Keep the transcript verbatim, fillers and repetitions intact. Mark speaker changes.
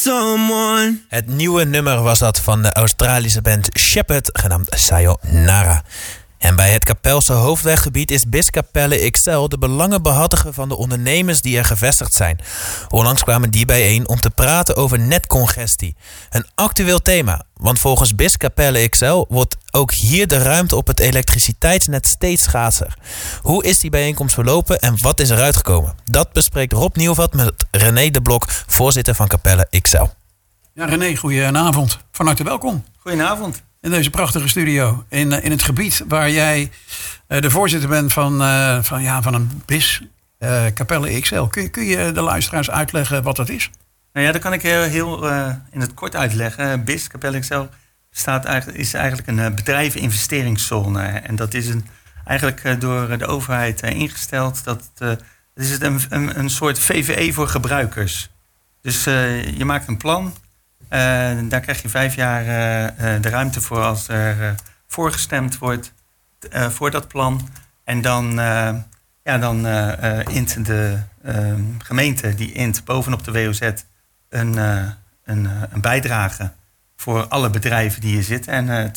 Speaker 1: someone.
Speaker 2: Het nieuwe nummer was dat van de Australische band Shepherd, genaamd Sayonara. En bij het Kapelse hoofdweggebied is B I S Capelle X L de belangenbehartiger van de ondernemers die er gevestigd zijn. Onlangs kwamen die bijeen om te praten over netcongestie. Een actueel thema, want volgens B I S Capelle X L wordt ook hier de ruimte op het elektriciteitsnet steeds schaarser. Hoe is die bijeenkomst verlopen en wat is eruit gekomen? Dat bespreekt Rob Nieuwvat met René de Blok, voorzitter van Capelle X L.
Speaker 3: Ja, René, goedenavond. Van harte welkom.
Speaker 4: Goedenavond.
Speaker 3: In deze prachtige studio. In, in het gebied waar jij uh, de voorzitter bent van, uh, van, ja, van een B I S, uh, Capelle X L. Kun, kun je de luisteraars uitleggen wat dat is?
Speaker 4: Nou ja, dat kan ik heel, heel uh, in het kort uitleggen. B I S, Capelle X L, staat eigenlijk, is eigenlijk een uh, bedrijveninvesteringszone. En dat is een, eigenlijk uh, door de overheid uh, ingesteld. Dat, uh, dat is het een, een, een soort V V E voor gebruikers. Dus uh, je maakt een plan. Uh, daar krijg je vijf jaar uh, uh, de ruimte voor als er uh, voorgestemd wordt uh, voor dat plan. En dan, uh, ja, dan uh, uh, int de uh, gemeente die int bovenop de W O Z een, uh, een, uh, een bijdrage voor alle bedrijven die hier zitten. En uh,